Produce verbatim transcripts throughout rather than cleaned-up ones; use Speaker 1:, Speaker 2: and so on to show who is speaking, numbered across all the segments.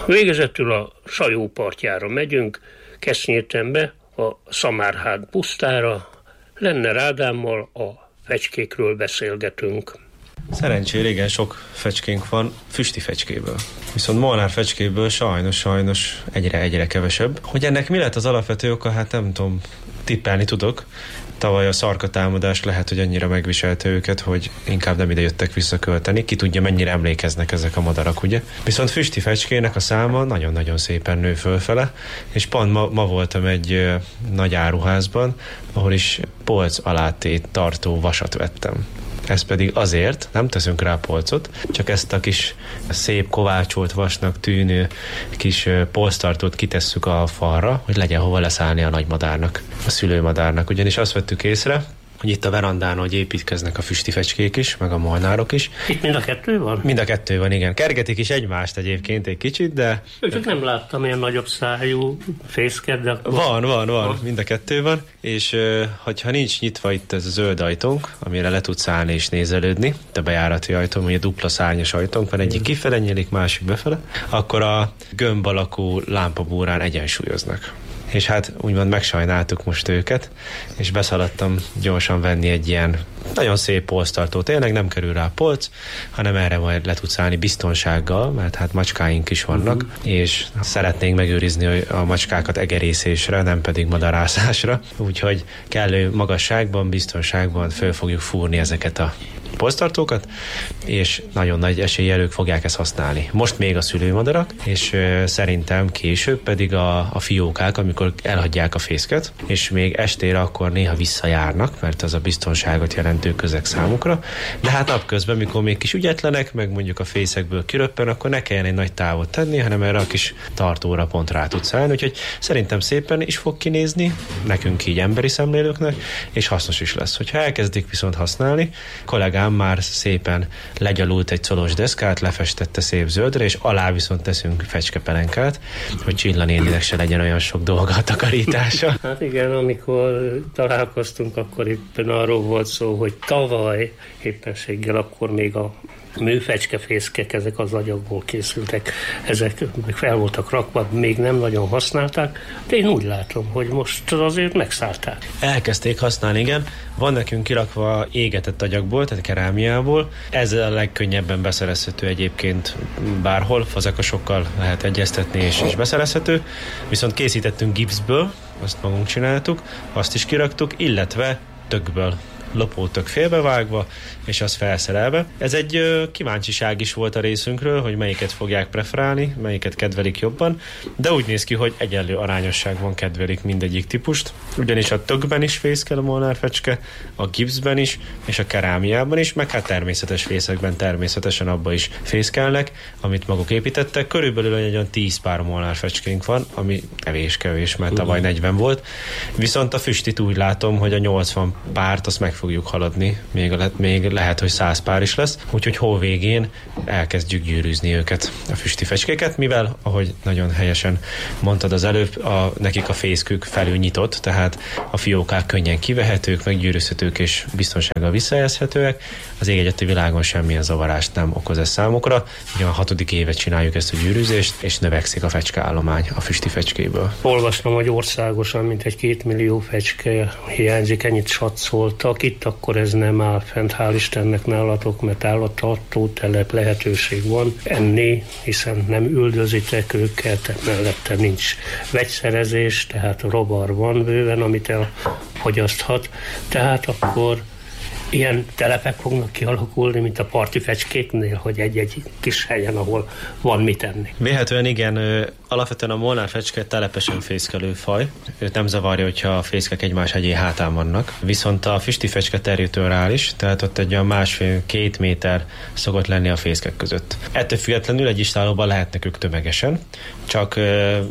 Speaker 1: Végezetül a Sajó partjára megyünk, Kesznyértembe, a Szamárhád pusztára, Lenner Ádámmal a fecskékről beszélgetünk.
Speaker 2: Szerencsére régen sok fecskénk van füsti fecskéből. Viszont molnár fecskéből sajnos, sajnos egyre-egyre kevesebb. Hogy ennek mi lett az alapvető oka, hát nem tudom, tippelni tudok. Tavaly a szarkatámadás lehet, hogy annyira megviselte őket, hogy inkább nem ide jöttek visszakölteni. Ki tudja, mennyire emlékeznek ezek a madarak, ugye? Viszont füsti fecskének a száma nagyon-nagyon szépen nő fölfele, és pont ma, ma voltam egy ö, nagy áruházban, ahol is polc alátét tartó vasat vettem. Ez pedig azért, nem teszünk rá polcot, csak ezt a kis szép kovácsolt vasnak tűnő kis polctartót kitesszük a falra, hogy legyen hova leszállni a nagymadárnak, a szülőmadárnak. Ugyanis azt vettük észre, hogy itt a verandán, hogy építkeznek a füsti fecskék is, meg a molnárok is.
Speaker 1: Itt mind a kettő van?
Speaker 2: Mind a kettő van, igen. Kergetik is egymást egyébként egy kicsit, de...
Speaker 1: Csak nem láttam ilyen nagyobb szájú fészket, de... Akkor...
Speaker 2: Van, van, van, mind a kettő van, és hogyha nincs nyitva itt ez a zöld ajtónk, amire le tudsz állni és nézelődni, a bejárati ajtó, ugye dupla szárnyas ajtónk van, egyik kifele nyílik, másik befele, akkor a gömb alakú lámpabúrán egyensúlyoznak. És hát úgymond megsajnáltuk most őket, és beszaladtam gyorsan venni egy ilyen nagyon szép polctartó. Tényleg nem kerül rá polc, hanem erre majd le tudsz állni biztonsággal, mert hát macskáink is vannak, uh-huh. és szeretnénk megőrizni a macskákat egerészésre, nem pedig madarászásra. Úgyhogy kellő magasságban, biztonságban föl fogjuk fúrni ezeket a polctartókat, és nagyon nagy eséllyel ők fogják ezt használni. Most még a szülőmadarak, és ö, szerintem később pedig a, a fiókák, amikor elhagyják a fészket, és még estére akkor néha visszajárnak, mert az a biztonságot jelentő közeg számukra, de hát napközben, mikor még kis ügyetlenek, meg mondjuk a fészekből kiröppen, akkor ne kelljen egy nagy távot tenni, hanem erre a kis tartóra pont rá tudsz állni, úgyhogy szerintem szépen is fog kinézni, nekünk így emberi szemlélőknek, és hasznos is lesz. Hogyha elkezdik viszont használni, kollégám már szépen legyalult egy colos deszkát, lefestette szép zöldre, és alá viszont teszünk fecskepelenkát, hogy Csilla néninek se legyen olyan sok dolga a takarítása.
Speaker 1: Hát igen, amikor találkoztunk, akkor éppen arról volt szó, hogy tavaly éppenséggel akkor még a műfecskefészkek, ezek az agyagból készültek, ezek meg fel voltak rakva, még nem nagyon használták, de én úgy látom, hogy most azért megszállták.
Speaker 2: Elkezdték használni, igen. Van nekünk kirakva égetett agyagból, tehát kerámiából. Ez a legkönnyebben beszerezhető egyébként bárhol, fazekasokkal lehet egyeztetni, és, és beszerezhető. Viszont készítettünk gipszből, azt magunk csináltuk, azt is kiraktuk, illetve tökből. Lopótök félbevágva, és az felszerelve. Ez egy ö, kíváncsiság is volt a részünkről, hogy melyiket fogják preferálni, melyiket kedvelik jobban, de úgy néz ki, hogy egyenlő arányosságban kedvelik mindegyik típust, ugyanis a tökben is fészkel a molnárfecske, a gipszben is, és a kerámiában is, meg hát természetes fészekben természetesen abba is fészkelnek, amit maguk építettek. Körülbelül egy olyan tíz pár molnárfecskénk van, ami kevés-kevés, mert tavaly negyven volt. Viszont a füstit úgy látom, hogy a nyolcvan párt azt meg fogjuk haladni, még, még lehet, hogy száz pár is lesz, úgyhogy hó végén elkezdjük gyűrűzni őket, a füsti fecskéket, mivel, ahogy nagyon helyesen mondtad az előbb, a, nekik a fészkük felül nyitott, tehát a fiókák könnyen kivehetők, meggyűrűzhetők és biztonsággal visszajelzhetőek. Az ég egyet a világon semmilyen zavarást nem okoz ez számukra. Ugye a hatodik évet csináljuk ezt a gyűrűzést, és növekszik a fecskeállomány a füsti fecskéből.
Speaker 1: Olvastam, hogy országosan mintegy két millió fecske hiányzik, ennyit satszoltak. Itt akkor ez nem áll fent, hál' Istennek nálatok, mert állattartó telep lehetőség van enni, hiszen nem üldözitek őket, mellette nincs vegyszerezés, tehát robar van bőven, amit elfogyaszthat, tehát akkor ilyen telepek fognak kialakulni, mint a parti fecskéknél, hogy egy-egy kis helyen, ahol van mit enni.
Speaker 2: Véhetően igen, alapvetően a molnárfecske telepesen fészkelő faj. Őt nem zavarja, hogyha a fészkek egymás hegyé hátán vannak. Viszont a füsti fecske territoriális, tehát ott egy olyan másfél-két méter szokott lenni a fészkek között. Ettől függetlenül egy istállóban lehetnek ők tömegesen, csak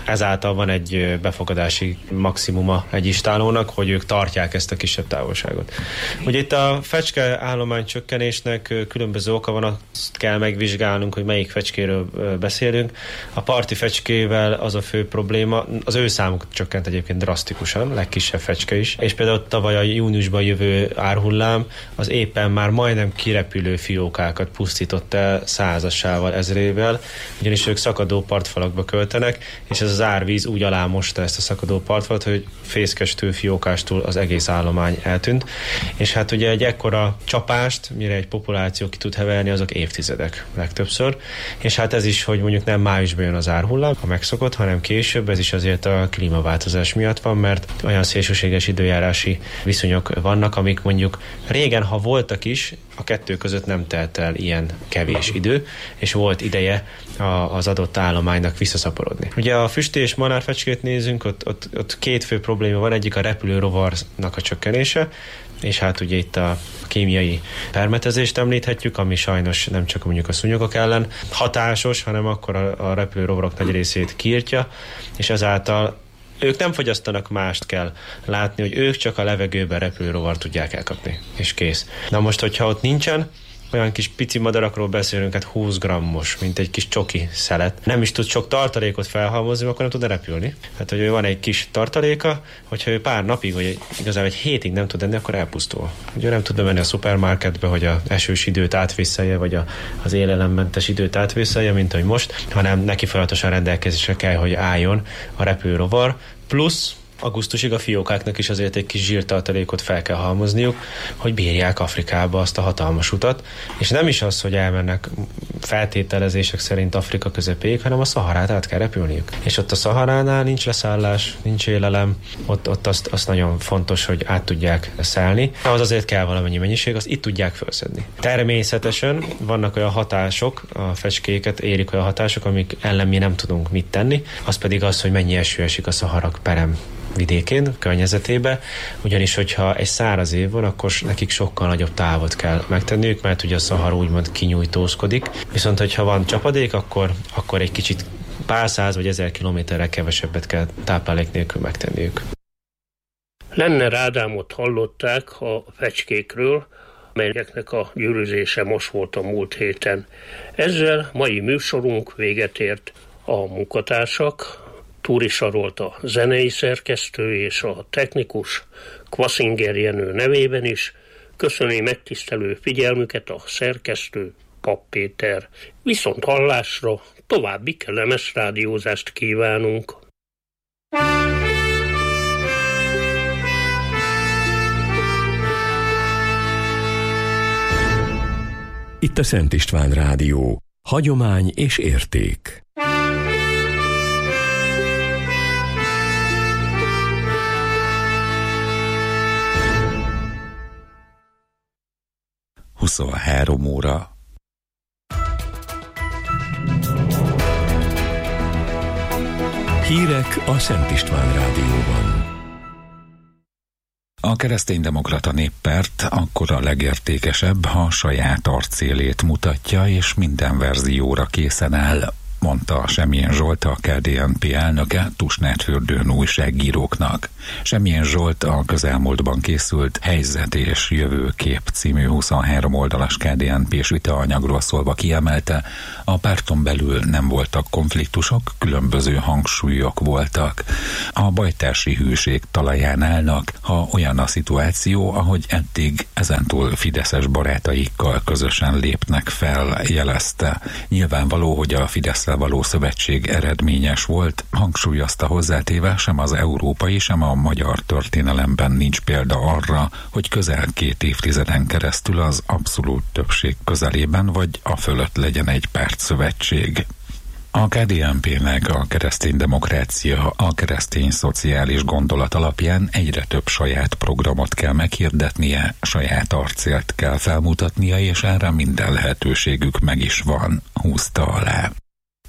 Speaker 2: ezáltal van egy befogadási maximuma egy istálónak, hogy ők tartják ezt a kisebb távolságot. Ugye itt a fecske állomány csökkenésnek különböző oka van, azt kell megvizsgálnunk, hogy melyik fecskéről beszélünk. A parti fecskével az a fő probléma, az ő számuk csökkent egyébként drasztikusan, legkisebb fecske is, és például tavaly a júniusban jövő árhullám az éppen már majdnem kirepülő fiókákat pusztított el százassával, ezrével, ugyanis ők szakadó partfalakba költenek, és ez az árvíz úgy alámosta ezt a szakadó partfalat, hogy fészkestől, fiókástól az egész állomány eltűnt, és hát ugye egy ekkora csapást, mire egy populáció ki tud heverni, azok évtizedek legtöbbször, és hát ez is, hogy mondjuk nem májusban jön az árhullám, ha megszokott, hanem később, ez is azért a klímaváltozás miatt van, mert olyan szélsőséges időjárási viszonyok vannak, amik mondjuk régen, ha voltak is, a kettő között nem telt el ilyen kevés idő, és volt ideje a, az adott állománynak visszaszaporodni. Ugye a füsti és manárfecskét nézünk, ott, ott, ott két fő probléma van, egyik a repülő rovarnak a csökkenése, és hát ugye itt a kémiai permetezést említhetjük, ami sajnos nem csak mondjuk a szúnyogok ellen hatásos, hanem akkor a, a repülő rovarok nagy részét kiírtja, és ezáltal ők nem fogyasztanak mást, kell látni, hogy ők csak a levegőben repülő rovar tudják elkapni, és kész. Na most, hogyha ott nincsen, olyan kis pici madarakról beszélünk, hát húsz grammos, mint egy kis csoki szelet. Nem is tud sok tartalékot felhalmozni, akkor nem tud repülni. Hát, hogy van egy kis tartaléka, hogyha ő pár napig, vagy igazából egy hétig nem tud enni, akkor elpusztul. Ugye nem tud bemenni a szupermarketbe, hogy az esős időt átvészelje, vagy a, az élelemmentes időt átvészelje, mint ahogy most, hanem neki folyamatosan rendelkezésre kell, hogy álljon a repülőrovar, plusz augusztusig a fiókáknak is azért egy kis zsírtartalékot fel kell halmozniuk, hogy bírják Afrikába azt a hatalmas utat, és nem is az, hogy elmennek feltételezések szerint Afrika közepéig, hanem a Szaharát át kell repülniük. És ott a Szaharánál nincs leszállás, nincs élelem, ott, ott azt, azt nagyon fontos, hogy át tudják szállni. Az azért kell valamennyi mennyiség, azt itt tudják felszedni. Természetesen vannak olyan hatások, a fecskéket érik olyan hatások, amik ellen mi nem tudunk mit tenni, az pedig az, hogy mennyi eső esik a Szaharak perem vidékén, környezetébe, ugyanis, hogyha egy száraz év van, akkor nekik sokkal nagyobb távot kell megtenniük, mert ugye a Szahara úgymond kinyújtózkodik. Viszont, hogyha van csapadék, akkor, akkor egy kicsit pár száz vagy ezer kilométerre kevesebbet kell táplálék nélkül megtenniük.
Speaker 1: Lenner Ádámot hallották a fecskékről, melyeknek a gyűrűzése most volt a múlt héten. Ezzel mai műsorunk véget ért. A munkatársak, Túri Sarolt a zenei szerkesztő és a technikus Kvaszinger Jenő nevében is köszöni megtisztelő figyelmüket a szerkesztő Papp Péter. Viszont hallásra, további kellemes rádiózást kívánunk.
Speaker 3: Itt a Szent István Rádió. Hagyomány és érték.
Speaker 4: huszonhárom óra.
Speaker 3: Hírek a Szent István Rádióban.
Speaker 4: A kereszténydemokrata néppárt akkor a legértékesebb, ha saját arcélét mutatja, és minden verzióra készen áll, mondta Semjén Zsolt, a ká dé en pé elnöke Tusnádfürdőn újságíróknak. Semjén Zsolt a közelmúltban készült Helyzet és Jövőkép című huszonhárom oldalas ká dé en pés vitaanyagról szólva kiemelte, a párton belül nem voltak konfliktusok, különböző hangsúlyok voltak. A bajtársi hűség talaján állnak, ha olyan a szituáció, ahogy eddig ezentúl fideszes barátaikkal közösen lépnek fel, jelezte. Nyilvánvaló, hogy a Fidesz való szövetség eredményes volt, hangsúlyozta hozzátéve, sem az európai, sem a magyar történelemben nincs példa arra, hogy közel két évtizeden keresztül az abszolút többség közelében vagy a fölött legyen egy pártszövetség. A ká dé en pének a keresztény demokrácia, a keresztény szociális gondolat alapján egyre több saját programot kell meghirdetnie, saját arcélt kell felmutatnia, és erre minden lehetőségük meg is van, húzta alá.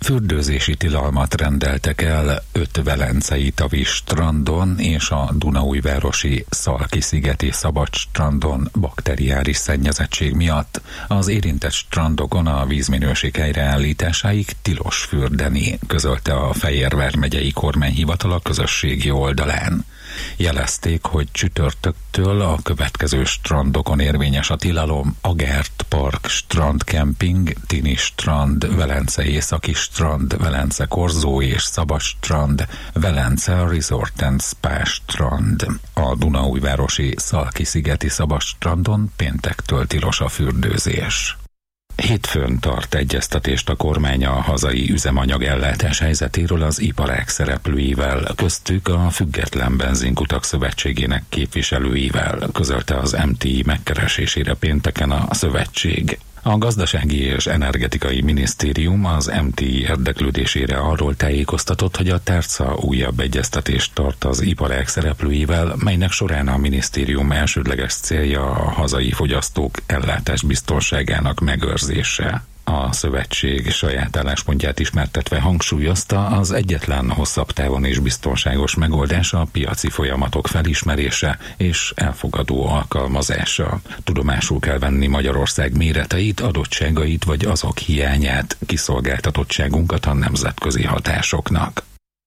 Speaker 4: Fürdőzési tilalmat rendeltek el öt velencei tavi strandon és a dunaújvárosi Szalki-szigeti szabad strandon bakteriáris szennyezettség miatt. Az érintett strandokon a vízminőség helyreállításáig tilos fürdeni, közölte a Fejér vármegyei kormányhivatal a közösségi oldalán. Jelezték, hogy csütörtöktől a következő strandokon érvényes a tilalom: Agert Park strandkemping, Tini strand, Velence északi strand, Velence korzó és Szabad strand, Velence Resort and Spa strand. A dunaújvárosi Szalki-szigeti Szabad strandon péntektől tilos a fürdőzés. Hétfőn tart egyeztetést a kormány a hazai üzemanyag ellátás helyzetéről az iparág szereplőivel, köztük a Független Benzinkutak Szövetségének képviselőivel, közölte az em té i megkeresésére pénteken a szövetség. A Gazdasági és Energetikai Minisztérium az em té i érdeklődésére arról tájékoztatott, hogy a tárca újabb egyeztetést tart az iparág szereplőivel, melynek során a minisztérium elsődleges célja a hazai fogyasztók ellátásbiztonságának megőrzése. A szövetség saját álláspontját ismertetve hangsúlyozta, az egyetlen hosszabb távon és biztonságos megoldás a piaci folyamatok felismerése és elfogadó alkalmazása. Tudomásul kell venni Magyarország méreteit, adottságait vagy azok hiányát, kiszolgáltatottságunkat a nemzetközi hatásoknak.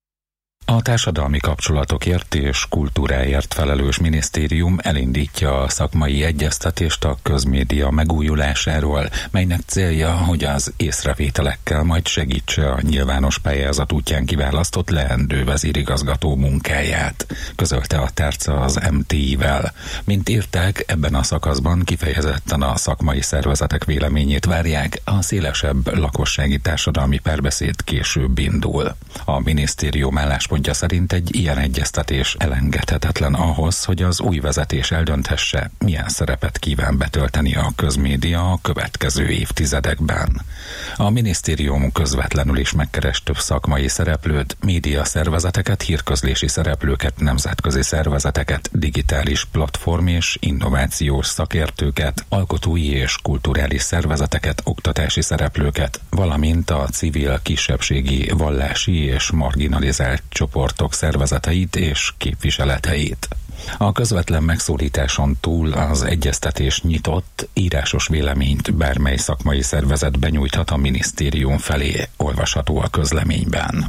Speaker 4: A társadalmi kapcsolatokért és kultúráért felelős minisztérium elindítja a szakmai egyeztetést a közmédia megújulásáról, melynek célja, hogy az észrevételekkel majd segítse a nyilvános pályázat útján kiválasztott leendő vezérigazgató munkáját, közölte a tárca az em té i-vel. Mint írták, ebben a szakaszban kifejezetten a szakmai szervezetek véleményét várják, a szélesebb lakossági társadalmi párbeszéd később indul. A minisztérium álláspontja szerint egy ilyen egyeztetés elengedhetetlen ahhoz, hogy az új vezetés eldönthesse, milyen szerepet kíván betölteni a közmédia a következő évtizedekben. A minisztérium közvetlenül is megkeres több szakmai szereplőt, média szervezeteket, hírközlési szereplőket, nemzetközi szervezeteket, digitális platform és innovációs szakértőket, alkotói és kulturális szervezeteket, oktatási szereplőket, valamint a civil, kisebbségi, vallási és marginalizált csoportok szervezeteit és képviseleteit. A közvetlen megszólításon túl az egyeztetés nyitott, írásos véleményt bármely szakmai szervezet benyújthat a minisztérium felé, olvasható a közleményben.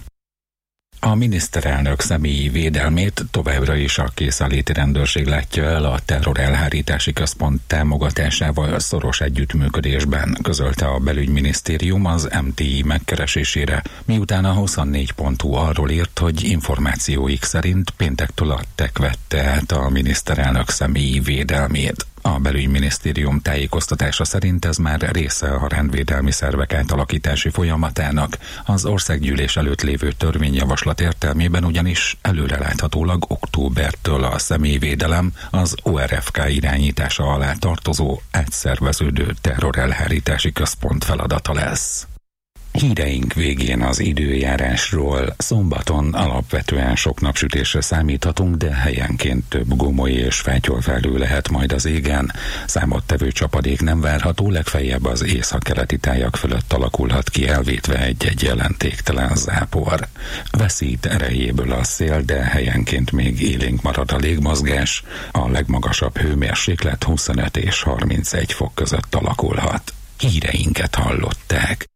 Speaker 4: A miniszterelnök személyi védelmét továbbra is a készenléti rendőrség látja el a terrorelhárítási központ támogatásával szoros együttműködésben, közölte a belügyminisztérium az em té i megkeresésére, miután a huszonnégy pont hu arról írt, hogy információik szerint péntektől a tek vette át a miniszterelnök személyi védelmét. A belügyminisztérium tájékoztatása szerint ez már része a rendvédelmi szervek átalakítási folyamatának. Az országgyűlés előtt lévő törvényjavaslat értelmében ugyanis előreláthatólag októbertől a személyvédelem az o er ef ká irányítása alá tartozó átszerveződő terrorelhárítási központ feladata lesz. Híreink végén az időjárásról. Szombaton alapvetően sok napsütésre számíthatunk, de helyenként több gomoly és fátyolfelhő lehet majd az égen. Számottevő csapadék nem várható, legfeljebb az északkeleti tájak fölött alakulhat ki, elvétve egy-egy jelentéktelen zápor. Veszít erejéből a szél, de helyenként még élénk marad a légmozgás. A legmagasabb hőmérséklet huszonöt és harmincegy fok között alakulhat. Híreinket hallották.